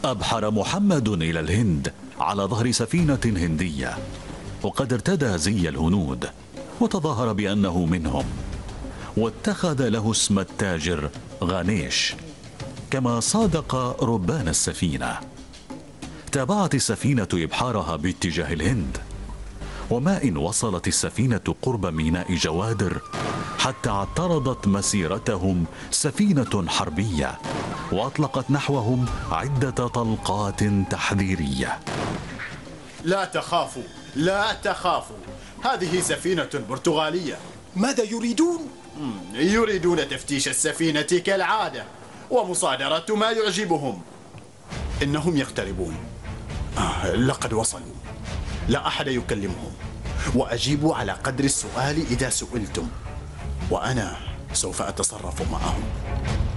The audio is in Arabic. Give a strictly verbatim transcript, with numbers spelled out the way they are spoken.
أبحر محمد إلى الهند على ظهر سفينة هندية، وقد ارتدى زي الهنود وتظاهر بأنه منهم، واتخذ له اسم التاجر غانيش، كما صادق ربان السفينة. تابعت السفينة إبحارها باتجاه الهند، وما إن وصلت السفينة قرب ميناء جوادر حتى اعترضت مسيرتهم سفينة حربية، وأطلقت نحوهم عدة طلقات تحذيرية. لا تخافوا، لا تخافوا، هذه سفينة برتغالية. ماذا يريدون؟ يريدون تفتيش السفينة كالعادة ومصادرة ما يعجبهم. إنهم يقتربون. آه، لقد وصلوا. لا أحد يكلمهم، وأجيبوا على قدر السؤال إذا سئلتم، وأنا سوف أتصرف معهم.